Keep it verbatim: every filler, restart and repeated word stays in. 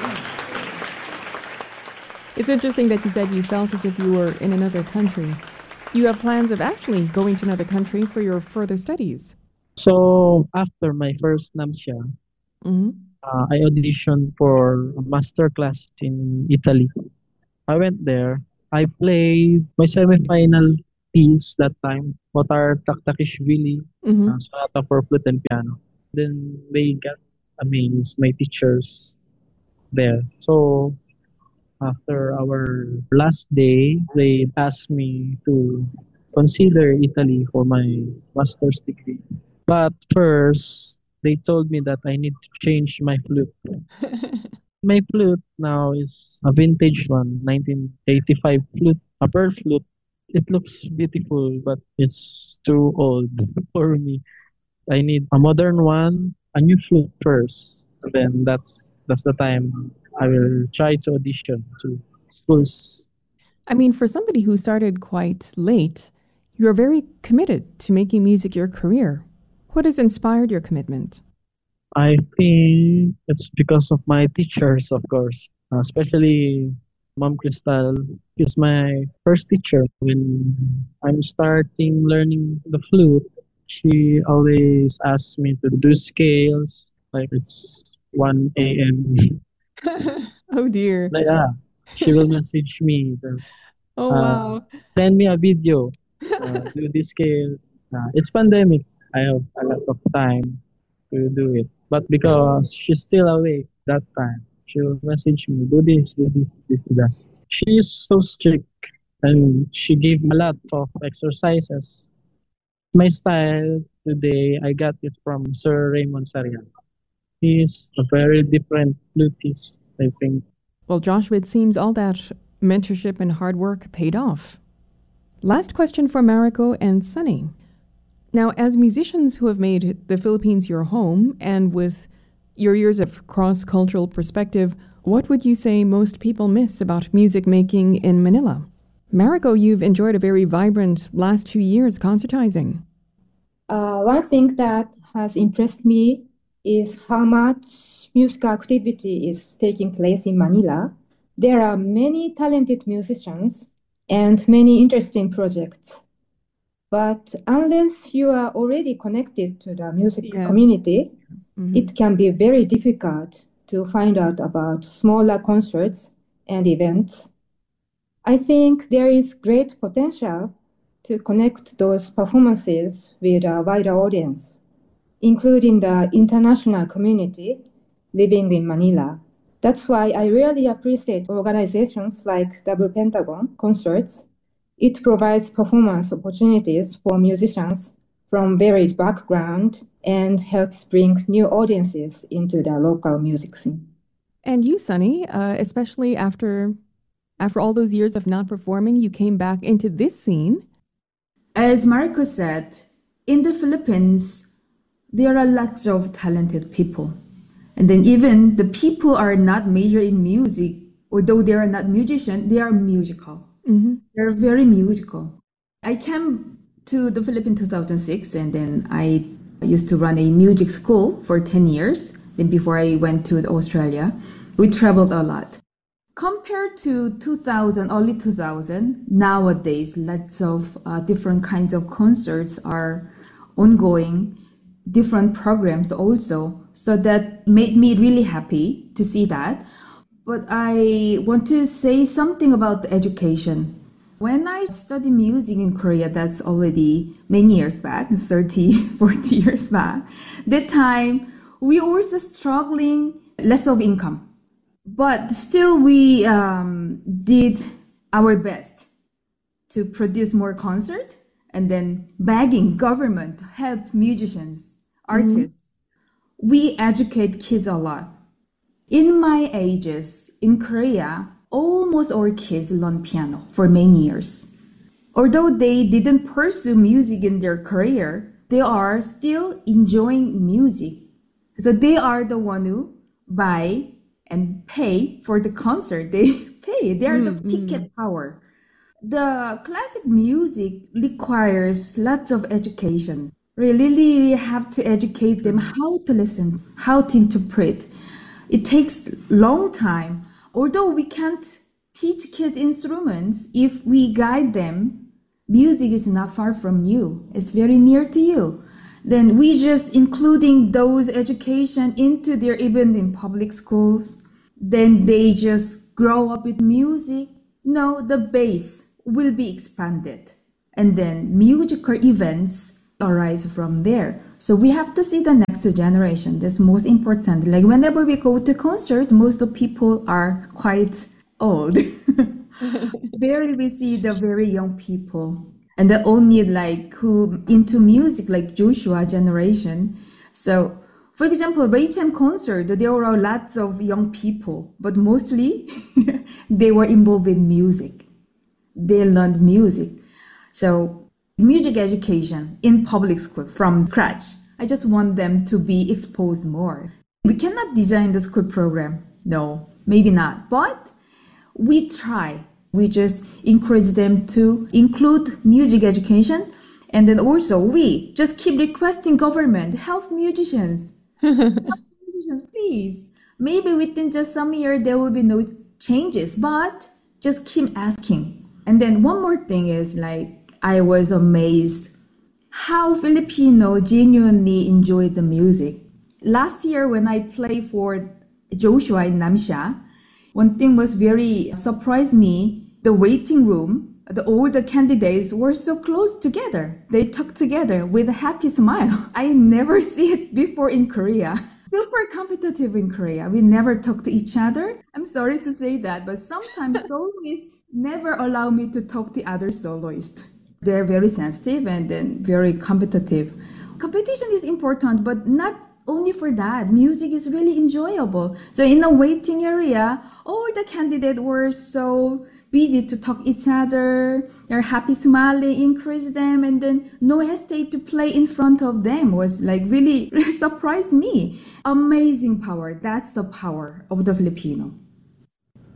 It's interesting that you said you felt as if you were in another country. You have plans of actually going to another country for your further studies. So after my first NAMSIA, Hmm. uh, I auditioned for a master class in Italy. I went there. I played my semi-final piece that time, Motar Taktakishvili, uh, Hmm. Sonata for Flute and Piano. Then they got amazed, my teachers there. So after our last day, they asked me to consider Italy for my master's degree. But first, they told me that I need to change my flute. My flute now is a vintage one, nineteen eighty-five flute, a pearl flute. It looks beautiful, but it's too old for me. I need a modern one, a new flute first. Then that's that's the time I will try to audition to schools. I mean, for somebody who started quite late, you're very committed to making music your career. What has inspired your commitment? I think it's because of my teachers, of course, uh, especially Mom Crystal is my first teacher. When I'm starting learning the flute, she always asks me to do scales, like it's one a m. Oh dear. Like, yeah, she will message me, the, Oh uh, wow. send me a video, uh, do this scale. Uh, it's pandemic. I have a lot of time to do it. But because she's still awake that time, she'll message me, do this, do this, this, that. She is so strict and she gave me a lot of exercises. My style today, I got it from Sir Raymond Sarian. He is a very different flutist, I think. Well, Joshua, it seems all that mentorship and hard work paid off. Last question for Mariko and Sunny. Now, as musicians who have made the Philippines your home, and with your years of cross cultural perspective, what would you say most people miss about music making in Manila? Mariko, you've enjoyed a very vibrant last two years concertizing. Uh, one thing that has impressed me is how much musical activity is taking place in Manila. There are many talented musicians and many interesting projects. But unless you are already connected to the music Yeah. community, Mhm. it can be very difficult to find out about smaller concerts and events. I think there is great potential to connect those performances with a wider audience, including the international community living in Manila. That's why I really appreciate organizations like Double Pentagon concerts. It provides performance opportunities for musicians from varied backgrounds and helps bring new audiences into the local music scene. And you, Sunny, uh, especially after after all those years of not performing, you came back into this scene. As Marco said, in the Philippines, there are lots of talented people. And then even the people are not major in music, although they are not musicians, they are musical. Mm-hmm. They're very musical. I came to the Philippines in two thousand six, and then I used to run a music school for ten years. Then before I went to Australia, we traveled a lot. Compared to two thousand, early two thousand, nowadays lots of uh, different kinds of concerts are ongoing, different programs also. So that made me really happy to see that. But I want to say something about the education. When I studied music in Korea, that's already many years back, thirty, forty years back, that time we also struggling less of income. But still we um, did our best to produce more concert and then begging government to help musicians, artists. Mm-hmm. We educate kids a lot. In my ages in Korea, almost all kids learn piano for many years. Although they didn't pursue music in their career, they are still enjoying music. So they are the one who buy and pay for the concert. They pay. They are mm-hmm. the ticket power. The classic music requires lots of education. We really have to educate them how to listen, how to interpret. It takes long time. Although we can't teach kids instruments, if we guide them, music is not far from you. It's very near to you. Then we just including those education into their, even in public schools, then they just grow up with music. No, the base will be expanded. And then musical events arise from there. So we have to see the next generation. That's most important. Like whenever we go to concert, most of people are quite old. Barely we see the very young people. And the only like who into music, like Joshua generation. So for example, Ray Chen concert, there were lots of young people, but mostly they were involved in music. They learned music. So music education in public school from scratch. I just want them to be exposed more. We cannot design the school program. No, maybe not. But we try. We just encourage them to include music education. And then also we just keep requesting government, help musicians. Help musicians, please. Maybe within just some year there will be no changes, but just keep asking. And then one more thing is like, I was amazed how Filipino genuinely enjoy the music. Last year when I played for Joshua in Namsha, one thing was very surprised me. The waiting room, the, all the candidates were so close together. They talked together with a happy smile. I never see it before in Korea. Super competitive in Korea. We never talk to each other. I'm sorry to say that, but sometimes soloists never allow me to talk to other soloists. They're very sensitive and then very competitive. Competition is important, but not only for that. Music is really enjoyable. So in the waiting area, all the candidates were so busy to talk each other. They're happy, smiling, encourage them, and then no hesitate to play in front of them was like really surprised me. Amazing power. That's the power of the Filipino.